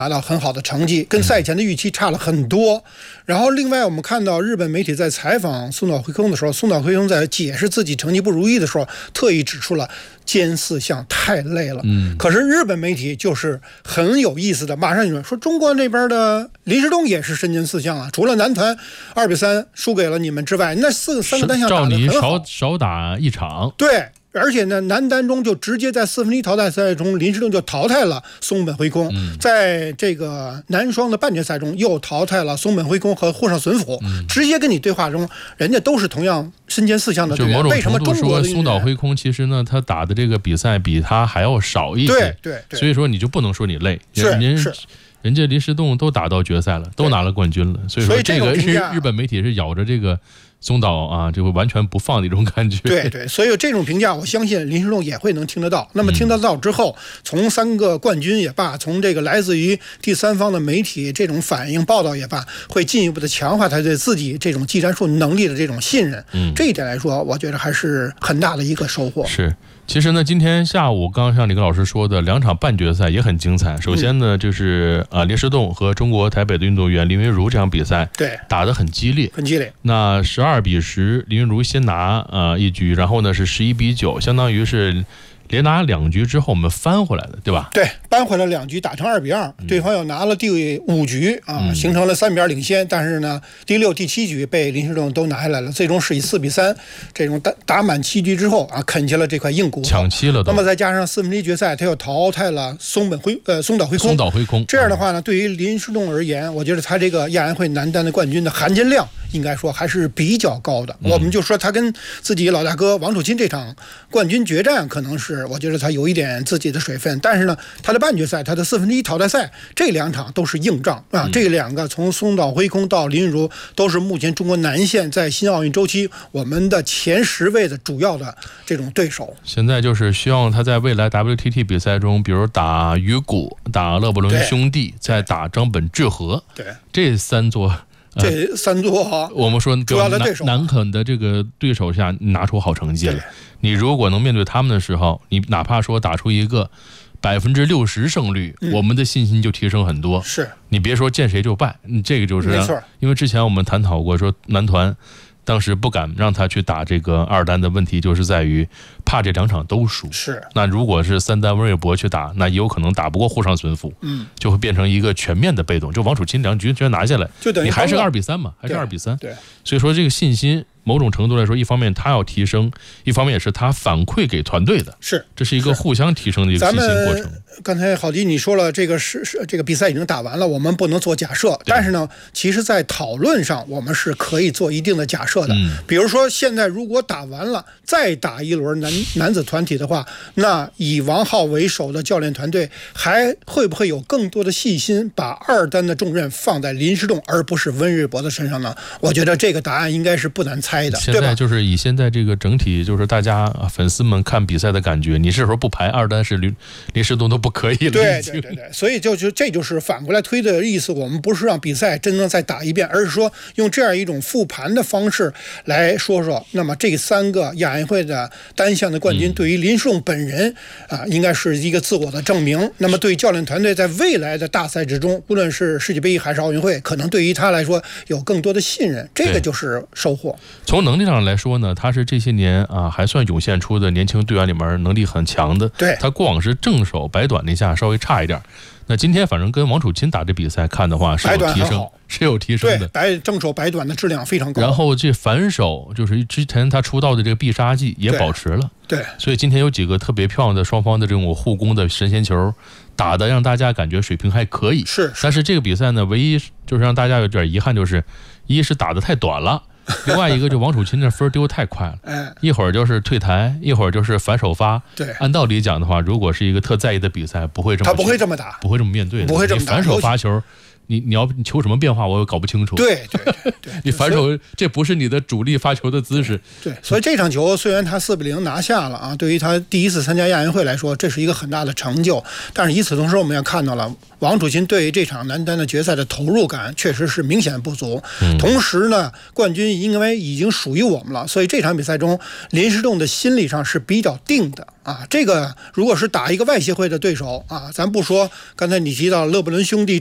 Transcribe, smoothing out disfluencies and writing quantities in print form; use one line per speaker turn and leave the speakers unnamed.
拿到很好的成绩，跟赛前的预期差了很多。然后另外我们看到日本媒体在采访松岛辉空的时候，松岛辉空在解释自己成绩不如意的时候，特意指出了歼4项太累了。可是日本媒体就是很有意思的，马上就说中国那边的林诗栋也是身歼4项啊，除了男团2-3输给了你们之外，那三个单项打得很好，
照你少打一场。
对。而且呢，男单中就直接在4分之一淘汰赛中，林诗栋就淘汰了松本辉空，在这个男双的半决赛中又淘汰了松本辉空和户上隼辅，直接跟你对话中，人家都是同样身歼4项的队员，为什么中国的
松岛辉空其实呢，他打的这个比赛比他还要少一些，
对，
所以说你就不能说你累，人家林诗栋都打到决赛了，都拿了冠军了，所以说这个日本媒体是咬着这个松岛啊，这个完全不放的一种感觉。
对，所以这种评价，我相信林诗栋也会能听得到。那么听得到之后，从3个冠军也罢，从这个来自于第三方的媒体这种反应报道也罢，会进一步的强化他对自己这种技战术能力的这种信任。这一点来说，我觉得还是很大的一个收获。
是。其实呢，今天下午刚刚像李克老师说的，2场半决赛也很精彩。首先呢，就是林诗栋和中国台北的运动员林昀儒这场比赛，
对，
打得很激烈。那12-10，林昀儒先拿一局，然后呢是11-9，相当于是连拿2局之后我们翻回来的，对吧？
对，扳回了2局，打成2-2，对方又拿了第5局啊，形成了3-2领先。但是呢，第6、第7局被林诗栋都拿下来了，最终是以4-3这种打满7局之后啊，啃下了这块硬骨头，
抢七了都。
那么再加上4分之一决赛，他又淘汰了松岛辉空。这样的话呢，对于林诗栋而言，我觉得他这个亚运会男单的冠军的含金量，应该说还是比较高的。我们就说他跟自己老大哥王楚钦这场冠军决战，可能是我觉得他有一点自己的水分，但是呢，他的半决赛、他的4分之一淘汰赛这2场都是硬仗啊。这2个从松岛辉空到林昀儒，都是目前中国男线在新奥运周期我们的前10位的主要的这种对手。
现在就是希望他在未来 WTT 比赛中，比如打鱼骨、打勒布伦兄弟，再打张本智和，
对，
这3座。
我
们说
主要的对手
难啃的这个对手下拿出好成绩了。你如果能面对他们的时候，你哪怕说打出一个60%胜率，我们的信心就提升很多。
是，
你别说见谁就败，这个就是
没错。因
为之前我们探讨过，说男团当时不敢让他去打这个2单的问题，就是在于怕这2场都输。
是，
那如果是3单温瑞博去打，那也有可能打不过沪上隼辅，就会变成一个全面的被动。就王楚钦2局全拿下来，
就等于
你还是2-3嘛，还是2-3。
对，
所以说这个信心，某种程度来说，一方面他要提升，一方面也是他反馈给团队的，这是一个互相提升的一个信心过程。
刚才郝迪你说了，这个比赛已经打完了，我们不能做假设，但是呢，其实在讨论上我们是可以做一定的假设的。比如说现在如果打完了再打一轮男子团体的话，那以王浩为首的教练团队还会不会有更多的细心，把2单的重任放在林诗栋而不是温瑞博的身上呢？我觉得这个答案应该是不难猜的。
现在就是以现在这个整体，就是大家粉丝们看比赛的感觉，你是说不排2单是林诗栋都不可以了。
对，所以这就是反过来推的意思。我们不是让比赛真正再打一遍，而是说用这样一种复盘的方式来说说，那么这3个亚运会的单项的冠军对于林诗栋本人应该是一个自我的证明。那么对教练团队在未来的大赛之中，无论是世界杯还是奥运会，可能对于他来说有更多的信任，这个就是收获。
从能力上来说呢，他是这些年还算涌现出的年轻队员里面能力很强的。
对，
他过往是正手摆短那下稍微差一点，那今天反正跟王楚钦打这比赛看的话是有提升的，
对，正手摆短的质量非常高。
然后这反手就是之前他出道的这个必杀技也保持了。
对，
所以今天有几个特别漂亮的双方的这种互攻的神仙球，打的让大家感觉水平还可以。但是这个比赛呢，唯一就是让大家有点遗憾，就是一是打得太短了。另外一个就王楚钦这分丢太快了，一会儿就是退台，一会儿就是反首发。
对，
按道理讲的话，如果是一个特在意的比赛，不会这么打，
不会这么面对的。
你反手发球， 你求什么变化，我搞不清楚。
对，
你反手这不是你的主力发球的姿势。
对，所以这场球虽然他4-0拿下了啊，对于他第一次参加亚运会来说，这是一个很大的成就。但是与此同时，我们也看到了王楚钦对于这场男单的决赛的投入感确实是明显不足。同时呢，冠军因为已经属于我们了，所以这场比赛中林诗栋的心理上是比较定的啊。这个如果是打一个外协会的对手啊，咱不说刚才你提到勒布伦兄弟